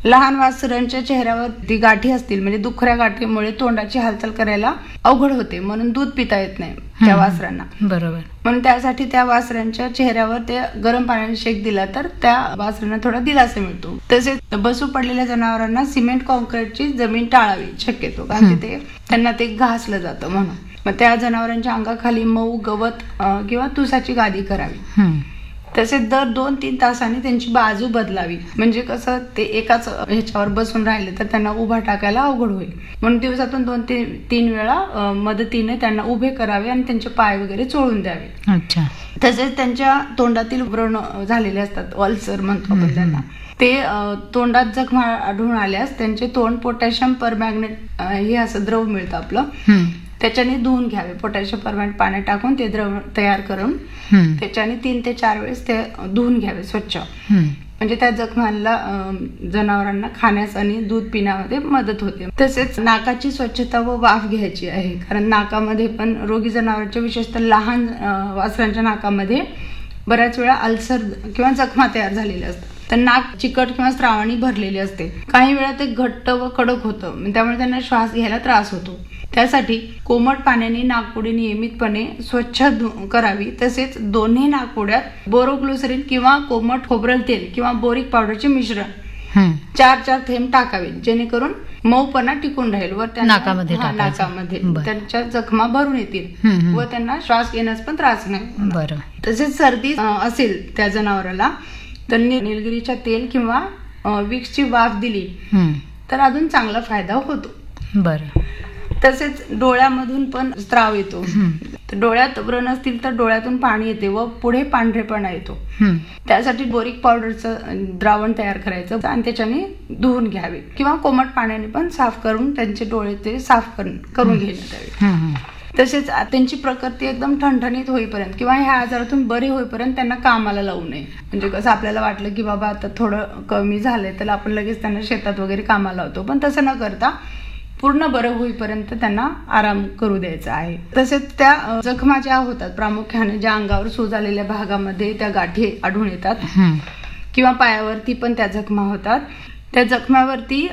लहान वासरांच्या चेहऱ्यावर ती गाठी असतील म्हणजे दुखऱ्या गाठीमुळे तोंडाची हालचाल करायला अवघड होते, म्हणून दूध पिता येत नाही त्या वासरांना. बरोबर. म्हणून त्यासाठी त्या वासरांच्या चेहऱ्यावर ते गरम पाण्याने शेक दिला तर त्या वासरांना थोडा दिलासा मिळतो. तसेच बसू पडलेल्या जनावरांना सिमेंट कॉन्क्रीटची जमीन टाळावी शक्यतो, कारण तिथे त्यांना ते घासलं जातं म्हणून. मग त्या जनावरांच्या अंगाखाली मऊ गवत किंवा तुसाची गादी करावी. तसेच दर 2-3 तासांनी त्यांची बाजू बदलावी, म्हणजे कसं ते एकाच ह्याच्यावर बसून राहिले तर त्यांना उभा टाकायला अवघड होईल. म्हणून दिवसातून 2-3 वेळा मदतीने त्यांना उभे करावे आणि त्यांचे पाय वगैरे चोळून द्यावे. अच्छा. तसेच त्यांच्या तोंडातील व्रण झालेले असतात, अल्सर म्हणतो आपण त्यांना, ते तोंडात जखमा आढळून आल्यास त्यांचे तोंड पोटॅशियम परमॅंगनेट हे असं द्रव मिळतं आपलं, त्याच्याने धुवून घ्यावे. पोटॅशियम परमॅंगनेट पाण्यात टाकून ते द्रव तयार करून त्याच्याने 3 ते 4 वेळेस ते धुवून घ्यावे स्वच्छ. म्हणजे त्या जखमांना जनावरांना खाण्यास आणि दूध पिण्यामध्ये मदत होते. तसेच नाकाची स्वच्छता व वाफ घ्यायची आहे, कारण नाकामध्ये पण रोगी जनावरांच्या विशेषतः लहान वासरांच्या नाकामध्ये बऱ्याच वेळा अल्सर किंवा जखमा तयार झालेल्या असतात. तर नाक चिकट किंवा स्रावानी भरलेले असते. काही वेळा ते घट्ट व कडक होतं, त्यामुळे त्यांना श्वास घ्यायला त्रास होतो. त्यासाठी कोमट पाण्याने नाकपुडी नियमितपणे स्वच्छ करावी. तसेच दोन्ही नाकपुड्यात बोरोग्लिसरीन किंवा कोमट खोबरेल तेल किंवा बोरिक पावडरचे मिश्रण 4 थेंब टाकावे, जेणेकरून मऊपणा टिकून राहील व नाकामध्ये त्यांच्या जखमा भरून येतील व त्यांना श्वास घेण्यास पण त्रास नाही. बरं. तसेच सर्दी असेल त्या जनावराला तर निलगिरीच्या तेल किंवा विक्सची वाफ दिली तर अजून चांगला फायदा होतो. बरं. तसेच डोळ्यामधून पण स्त्राव येतो. डोळ्यात व्रण असतील तर डोळ्यातून पाणी येते व पुढे पांढरेपणा येतो. त्यासाठी बोरिक पावडरचं द्रावण तयार करायचं आणि त्याच्याने धुवून घ्यावे किंवा कोमट पाण्याने पण साफ करून त्यांचे डोळे ते साफ करून घेण्यात यावे. तसेच त्यांची प्रकृती एकदम ठणठणीत होईपर्यंत किंवा ह्या आजारातून बरे होईपर्यंत त्यांना कामाला लावू नये. म्हणजे कसं आपल्याला वाटलं की बाबा आता थोडं कमी झालंय तर आपण लगेच त्यांना शेतात वगैरे कामाला लावतो, पण तसं न करता पूर्ण बरं होईपर्यंत त्यांना आराम करू द्यायचा आहे. तसेच त्या जखमा ज्या होतात प्रामुख्याने ज्या अंगावर सूज आलेल्या भागामध्ये त्या गाठी आढळून येतात किंवा पायावरती पण त्या जखमा होतात, त्या जखमावरती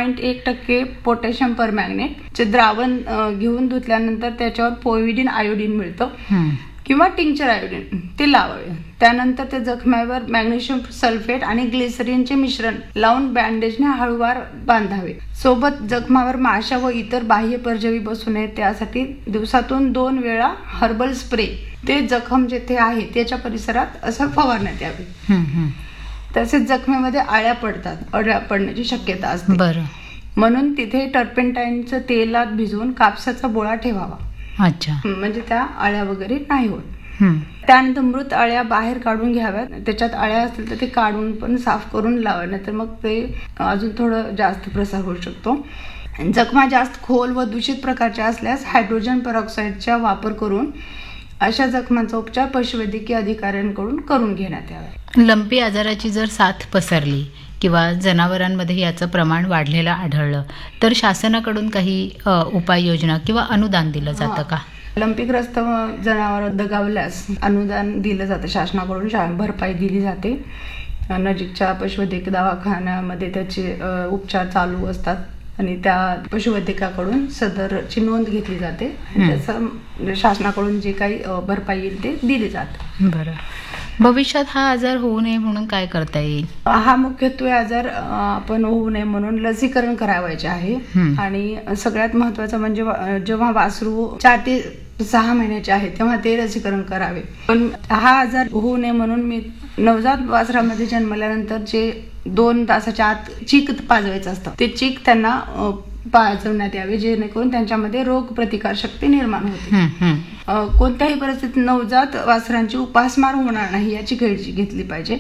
0.1% पोटॅशियम परमॅंगनेटचे द्रावण घेऊन धुतल्यानंतर त्याच्यावर पोव्हिडिन आयोडीन मिळतं किंवा टिंक्चर आयोडीन ते लावावे. त्यानंतर त्या जखम्यावर मॅग्नेशियम सल्फेट आणि ग्लिसरीनचे मिश्रण लावून बँडेजने हळूवार बांधावे. सोबत जखमावर माशा व इतर बाह्य परजीवी बसू नये त्यासाठी दिवसातून 2 वेळा हर्बल स्प्रे ते जखम जेथे आहे त्याच्या परिसरात असं फवारण्यात यावे. तसेच जखमेमध्ये अळ्या पडण्याची शक्यता असते, म्हणून तिथे टर्पेंटाईनचं तेलात भिजवून कापसाचा बोळा ठेवावा. अच्छा. म्हणजे त्या अळ्या वगैरे नाही होत. त्यानंतर मृत अळ्या बाहेर काढून घ्याव्यात. त्याच्यात अळ्या असतील तर ते काढून पण साफ करून लावा, नाहीतर मग ते अजून थोडं जास्त प्रसार होऊ शकतो. जखमा जास्त खोल व दूषित प्रकारच्या असल्यास हायड्रोजन पेरॉक्साईडचा वापर करून अशा जखमांचा उपचार पशुवैद्यकीय अधिकाऱ्यांकडून करून घेण्यात यावा. लंपी आजाराची जर साथ पसरली किंवा जनावरांमध्ये याचं प्रमाण वाढलेलं आढळलं तर शासनाकडून काही उपाययोजना किंवा अनुदान दिलं जातं का? लंपीग्रस्त जनावर दगावल्यास अनुदान दिलं जातं शासनाकडून, भरपाई दिली जाते. नजीकच्या पशुवैद्यकीय दवाखान्यामध्ये त्याचे उपचार चालू असतात आणि त्या पशुवैद्यकाकडून सदरची नोंद घेतली जाते. त्याचं शासनाकडून जे काही भरपाई येईल ते दिली जाते. बरं. भविष्यात हा आजार होऊ नये म्हणून काय करता येईल? हा मुख्यत्वे आजार आपण होऊ नये म्हणून लसीकरण करावायचे आहे. आणि सगळ्यात महत्वाचं म्हणजे जेव्हा वासरू 4 ते 6 महिन्याचे आहे तेव्हा ते लसीकरण करावे. पण हा आजार होऊ नये म्हणून मी नवजात वासरामध्ये जन्मल्यानंतर जे 2 तासाच्या आत चीक पाजवायचं असतं ते चीक त्यांना पाजवण्यात यावे, जेणेकरून त्यांच्यामध्ये रोग प्रतिकार शक्ती निर्माण होते. कोणत्याही परिस्थितीत नवजात वासरांची उपासमार होणार नाही याची काळजी घेतली पाहिजे.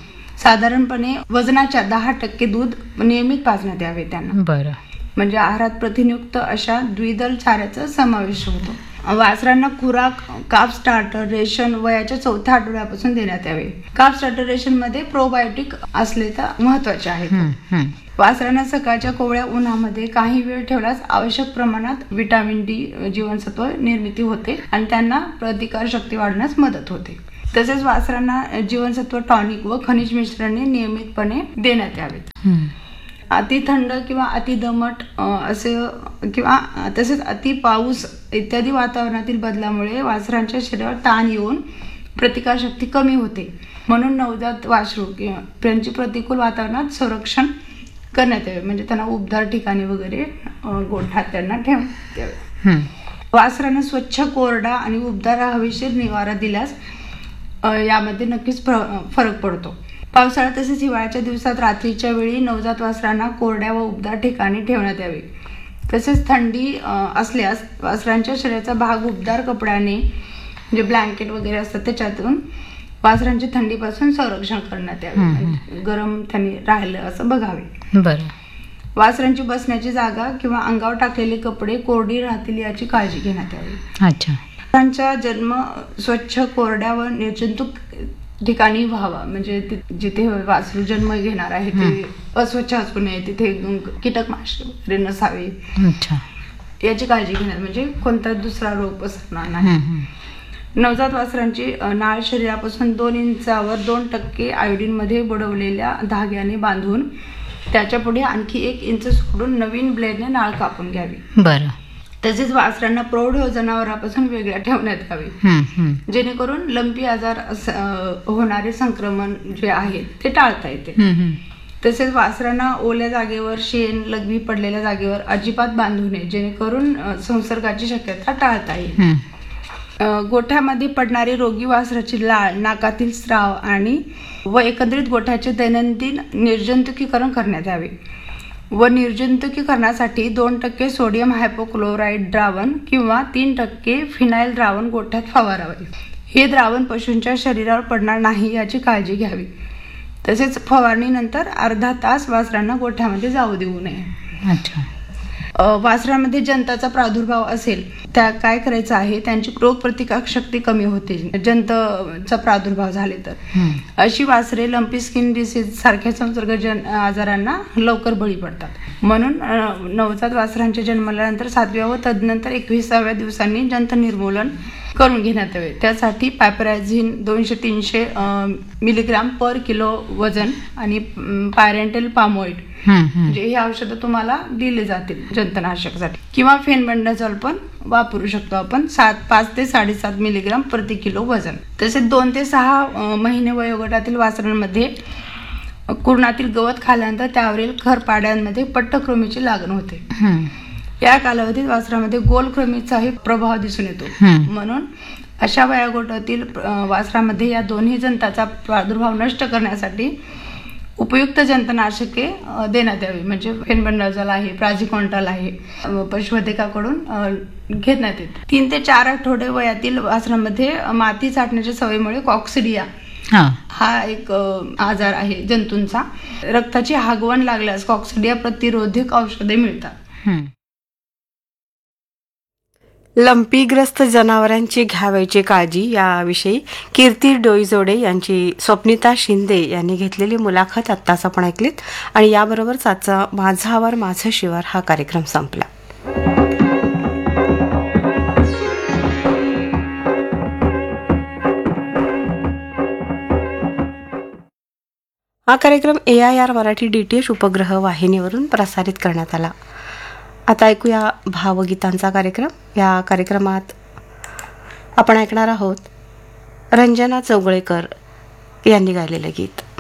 साधारणपणे वजनाच्या 10% दूध नियमित पाजण्यात यावे त्यांना. बरं. म्हणजे आहारात प्रथिनयुक्त अशा द्विदल चाऱ्याचा समावेश होतो. वासरांना खुराक काप स्टार्टर रेशन वयाच्या 4थ्या आठवड्यापासून देण्यात यावे. काप स्टार्टर रेशन मध्ये प्रोबायोटिक असले तर महत्वाचे आहेत. वासरांना सकाळच्या कोवळ्या उन्हामध्ये काही वेळ ठेवल्यास आवश्यक प्रमाणात व्हिटॅमिन डी जीवनसत्व निर्मिती होते आणि त्यांना प्रतिकार शक्ती वाढण्यास मदत होते. तसेच वासरांना जीवनसत्व टॉनिक व खनिज मिश्रणे नियमितपणे देण्यात यावेत. अति थंड किंवा अति दमट असे किंवा तसेच अति पाऊस इत्यादी वातावरणातील बदलामुळे वासरांच्या शरीरावर ताण येऊन प्रतिकारशक्ती कमी होते. म्हणून नवजात वासरू किंवा त्यांची प्रतिकूल वातावरणात संरक्षण करण्यात यावे, म्हणजे त्यांना उबदार ठिकाणी वगैरे गोठ्यात त्यांना ठेवण्यात यावे. वासरांना स्वच्छ, कोरडा आणि उबदार हवेशीर निवारा दिल्यास यामध्ये नक्कीच फरक पडतो. पावसाळ्यात तसेच हिवाळ्याच्या दिवसात रात्रीच्या वेळी नवजात वासरांना कोरड्या व उबदार ठिकाणी ठेवण्यात यावे. तसेच थंडी असल्यास वासरांच्या शरीराचा भाग उबदार कपड्याने, म्हणजे ब्लँकेट वगैरे असतात त्याच्यातून वासरांच्या थंडीपासून संरक्षण करण्यात यावे. गरम त्यांनी राहिलं असं बघावे. बरं. वासरांची बसण्याची जागा किंवा अंगावर टाकलेले कपडे कोरडी राहतील याची काळजी घेण्यात यावी. अच्छा. वासरांचा जन्म स्वच्छ, कोरड्या व निर्जंतुक ठिकाणी व्हावा, म्हणजे जिथे वासरू जन्म घेणार आहे ते अस्वच्छ असू नये, तिथे कीटकनाशक वगैरे नसावे याची काळजी घेणार, म्हणजे कोणता दुसरा रोग पसरणार नाही. नवजात वासरांची नाळ शरीरापासून 2 इंचावर 2% आयोडीनमध्ये बुडवलेल्या धाग्याने बांधून त्याच्या पुढे आणखी 1 इंच सोडून नवीन ब्लेडने नाळ कापून घ्यावी. बरं. तसेच वासरांना प्रौढ जनावरांपासून वेगळ्या ठेवण्यात यावे, जेणेकरून लंपी आजार होणारे संक्रमण जे आहे ते टाळता येते. तसेच वासरांना ओल्या जागेवर, शेण, लघवी पडलेल्या जागेवर अजिबात बांधू नये, जेणेकरून संसर्गाची शक्यता टाळता येईल. गोठ्यामध्ये पडणारी रोगी वासराची लाळ, नाकातील स्राव आणि एकंदरीत गोठ्याचे दैनंदिन निर्जंतुकीकरण करण्यात यावे व निर्जंतुकीकरणासाठी 2% सोडियम हायपोक्लोराईड द्रावण किंवा 3% फिनाईल द्रावण गोठ्यात फवारावे. हे द्रावण पशूंच्या शरीरावर पडणार नाही याची काळजी घ्यावी. तसेच फवारणीनंतर अर्धा तास वासरांना गोठ्यामध्ये जाऊ देऊ नये. अच्छा. वासरांमध्ये जंताचा प्रादुर्भाव असेल त्या काय करायचं आहे, त्यांची रोगप्रतिकार शक्ती कमी होते जंतचा प्रादुर्भाव झाले तर. अशी वासरे लंपी स्किन डिसीज सारख्या संसर्गजन्य आजारांना लवकर बळी पडतात. म्हणून नवजात वासरांच्या जन्माल्यानंतर 7व्या व तदनंतर 21व्या दिवसांनी जंत निर्मूलन करून घेण्यात यावे. त्यासाठी पायपराझिन 200-300 मिलीग्राम पर किलो वजन आणि पायरेंटल पामोइड म्हणजे हे औषधं तुम्हाला दिले जातील जंतनाशकसाठी, किंवा फेनबंडाझोल पण वापरू शकतो आपण 5 ते 7.5 मिलीग्राम प्रति किलो वजन. तसेच 2 ते 6 महिने वयोगटातील वासरांमध्ये कुरणातील गवत खाल्यानंतर त्यावरील खरपाड्यांमध्ये पट्टकृमीची लागण होते. या कालावधीत वासरामध्ये गोलकृमीचाही प्रभाव दिसून येतो. म्हणून अशा वयोगटातील वासरामध्ये या दोन्ही जंताचा प्रादुर्भाव नष्ट करण्यासाठी उपयुक्त जंतनाशके देण्यात यावी, म्हणजे फेनबंडाझोल आहे, प्राझिकॉन्टाल आहे, पशुवैद्यकाकडून घेण्यात येते. 3 ते 4 आठवडे वयातील वासरामध्ये माती चाटण्याच्या सवयीमुळे कॉक्सिडिया हा एक आजार आहे जंतूंचा. रक्ताची हागवण लागल्यास कॉक्सिडिया प्रतिरोधक औषधे मिळतात. लंपीग्रस्त जनावरांची घ्यावयाची काळजी याविषयी कीर्ती डोईजोडे यांची स्वप्निता शिंदे यांनी घेतलेली मुलाखत आत्ताच आपण ऐकलीत. आणि याबरोबरच आजचा माझा आवार माझं शिवार हा कार्यक्रम संपला. हा कार्यक्रम AIR मराठी DTH उपग्रह वाहिनीवरून प्रसारित करण्यात आला. आता ऐकूया भावगीतांचा कार्यक्रम. या कार्यक्रमात आपण ऐकणार आहोत रंजना चौगळेकर यांनी गायलेलं गीत.